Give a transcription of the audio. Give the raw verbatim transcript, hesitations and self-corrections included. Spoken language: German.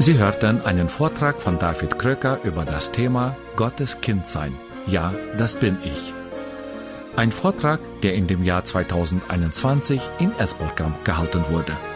Sie hörten einen Vortrag von David Kröker über das Thema Gottes Kind sein. Ja, das bin ich. Ein Vortrag, der in dem Jahr zweitausendeinundzwanzig in Espelkamp gehalten wurde.